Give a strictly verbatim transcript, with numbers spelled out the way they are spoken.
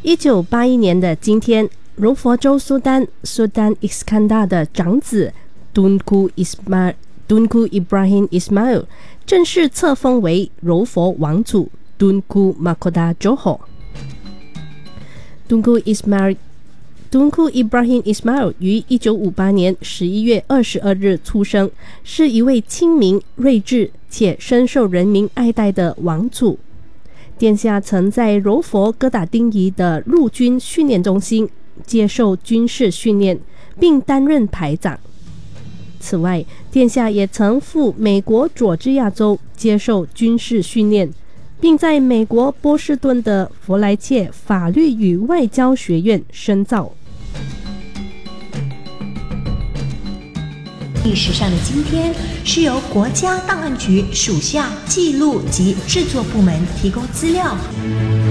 一九八一年的今天，柔佛州苏丹苏丹伊斯坎达的长子敦库伊斯马敦库伊布拉辛伊斯马尔正式册封为柔佛王储敦库马科达佐霍。敦库伊斯马尔敦库伊布拉辛伊斯马尔于一九五八年十一月二十二日出生，是一位亲民、睿智且深受人民爱戴的王储。殿下曾在柔佛哥打丁仪的陆军训练中心接受军事训练，并担任排长。此外，殿下也曾赴美国佐治亚州接受军事训练，并在美国波士顿的弗莱切法律与外交学院深造。 历史上的今天是由国家档案局属下记录及制作部门提供资料。